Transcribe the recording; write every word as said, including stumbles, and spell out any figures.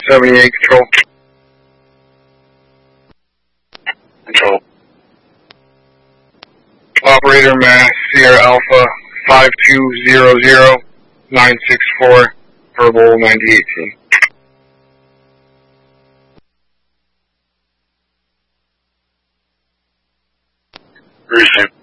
seventy-eight, control. Control. Operator Mass Sierra Alpha five two zero zero nine six four, verbal ninety eighteen. Receive.